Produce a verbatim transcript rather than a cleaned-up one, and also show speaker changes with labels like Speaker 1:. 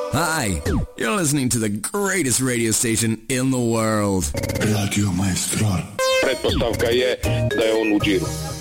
Speaker 1: Hi, you're listening to the greatest radio station in the world.
Speaker 2: Radio Maestro.
Speaker 3: Pretpostavka je da je on u džiru.